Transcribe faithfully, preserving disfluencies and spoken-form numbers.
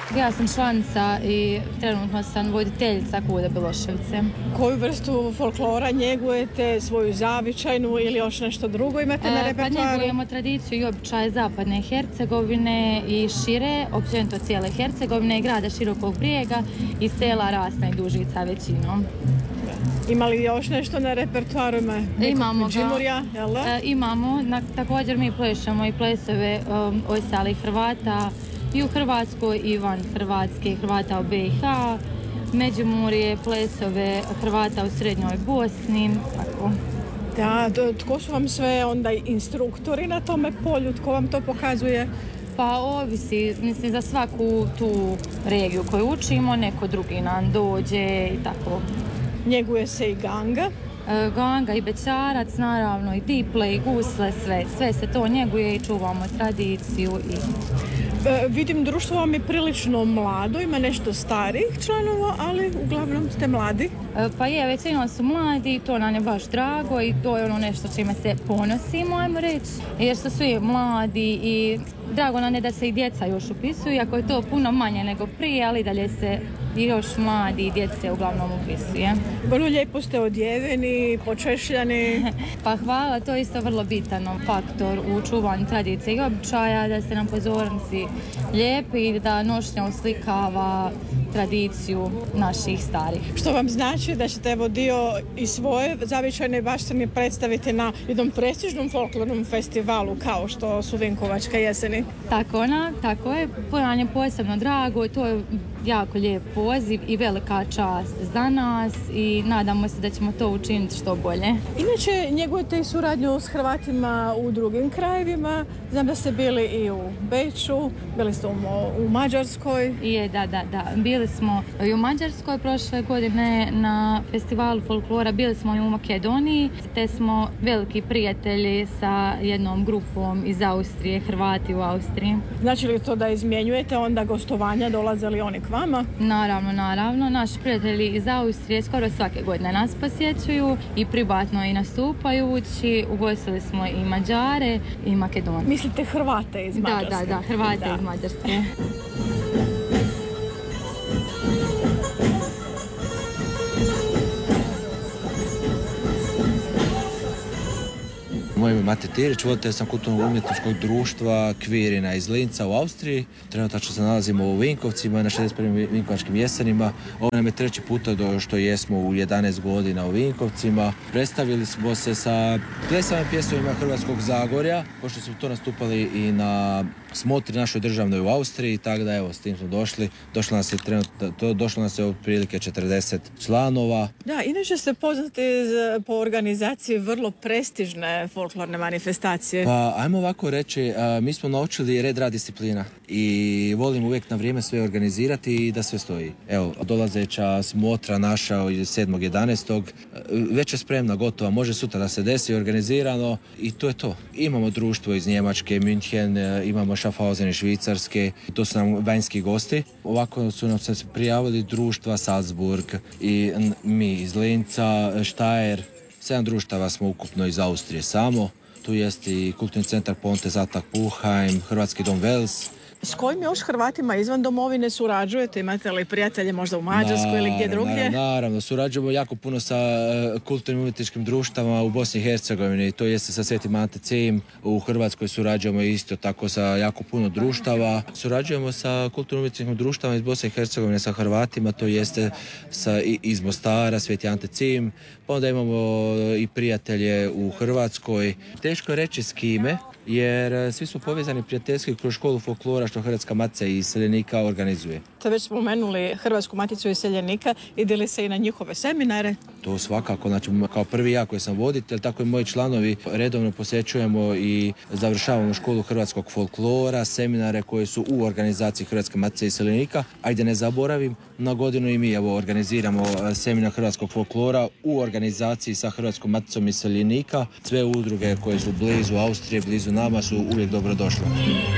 Ja sam članica i trenutno sam voditeljica Kude Beloševice. Koju vrstu folklora njegujete, svoju zavičajnu ili još nešto drugo imate na repertoaru? Pa njegujemo tradiciju i običaje zapadne Hercegovine i šire, općenito cijele Hercegovine i grada Širokog Brijega i sela Rasna i Dužica većinom. Ima li još nešto na repertoaru? Imamo Međimurja, jel da? E, imamo, na, također mi plešemo i plesove um, ostalih Hrvata i u Hrvatskoj i van Hrvatske, Hrvata u B i H, Međimurje, plesove Hrvata u Srednjoj Bosni, tako. Da, tko su vam sve onda instruktori na tome polju, tko vam to pokazuje? Pa ovisi, mislim, za svaku tu regiju koju učimo, neko drugi nam dođe i tako. Njeguje se i ganga? E, ganga i bećarac, naravno i diple i gusle, sve. Sve se to njeguje i čuvamo tradiciju. I... E, vidim, društvo vam je prilično mlado, ima nešto starijih članova, ali uglavnom ste mladi. E, pa je, većinom su mladi, to nam je baš drago i to je ono nešto čime se ponosimo, ajmo reći, jer su svi mladi i drago nam je da se i djeca još upisuju, iako je to puno manje nego prije, ali dalje se i još mladi i djece uglavnom upisuje. Vrlo lijepo ste odjeveni, počešljani. Pa hvala, to je isto vrlo bitan faktor u čuvanju tradicije i običaja, da ste nam pozornici lijepi i da nošnja uslikava tradiciju naših starih. Što vam znači da ćete evo dio i svoje zavičajne baštine predstaviti na jednom prestižnom folklornom festivalu kao što su Vinkovačke jeseni? Tako ona, tako je. Nam je posebno drago, to je jako lijep poziv i velika čast za nas i nadamo se da ćemo to učiniti što bolje. Inače, njegujete i suradnju s Hrvatima u drugim krajevima. Znam da ste bili i u Beču, bili ste u, u Mađarskoj. Je, da, da, da. Bili smo i u Mađarskoj prošle godine na festivalu folklora, bili smo i u Makedoniji, te smo veliki prijatelji sa jednom grupom iz Austrije, Hrvati u Austriji. Znači li to da izmjenjujete onda gostovanja, dolaze li oni k vama? Naravno, naravno. Naši prijatelji iz Austrije skoro svake godine nas posjećuju i privatno i nastupajući. Ugostili smo i Mađare i Makedonije. Mislite Hrvate iz Mađarske? Da, da, da, Hrvate da. iz Mađarske. Moje ime je Mate Tirić, voditelj sam kulturno-umjetničkog društva Kvirina iz Linca u Austriji. Trenutno se nalazimo u Vinkovcima na šezdeset prvim Vinkovačkim jesenima. Ovo nam je treći puta do što jesmo u jedanaest godina u Vinkovcima. Predstavili smo se sa plesavim pjesmama Hrvatskog Zagorja, pošto smo to nastupali i na smotri našoj državnoj u Austriji, tako da evo, s tim smo došli. Došlo nas je trenutno, to došlo nas je otprilike četrdeset članova. Da, inače ste poznati po organizaciji vrlo prestižne folklorne manifestacije. Pa, ajmo ovako reći, a, mi smo naučili red, rad, disciplina i volimo uvijek na vrijeme sve organizirati i da sve stoji. Evo, dolazeća smotra naša sedmog jedanaestog već je spremna, gotova, može sutra da se desi, organizirano i to je to. Imamo društvo iz Njemačke, München, imamo Schaffhausen iz Švicarske, to su nam vanjski gosti. Ovako su nam se prijavili društva Salzburg i mi iz Linca, Štajer, sedam društava smo ukupno iz Austrije samo. Tu jest i kulturni centar Ponte Zatak Puchheim, Hrvatski dom Vels. S kojim još Hrvatima izvan domovine surađujete? Imate li prijatelje možda u Mađarskoj Na, ili gdje drugdje? Naravno, naravno, surađujemo jako puno sa uh, kulturnim umjetničkim društvama u Bosni i Hercegovini, to jeste sa Svetim Ante Cim, u Hrvatskoj surađujemo isto tako sa jako puno društava. Surađujemo sa kulturnim umjetničkim društvama iz Bosne i Hercegovine sa Hrvatima, to jeste sa, iz Mostara, Sveti Ante Cim, pa onda imamo i prijatelje u Hrvatskoj. Teško je reći s kime, jer svi su povezani prijateljski kroz školu folklora što Hrvatska matica i iseljenika organizuje. Ste već spomenuli Hrvatsku maticu iseljenika, ide li se i na njihove seminare? To svakako, znači kao prvi ja koji sam voditelj, tako i moji članovi redovno posjećujemo i završavamo školu hrvatskog folklora, seminare koje su u organizaciji Hrvatske matice iseljenika. Ajde ne zaboravim, na godinu i mi evo organiziramo seminar hrvatskog folklora u organizaciji sa Hrvatskom maticom iseljenika. Sve udruge koje su blizu Austrije, blizu nama su uvijek dobro došle.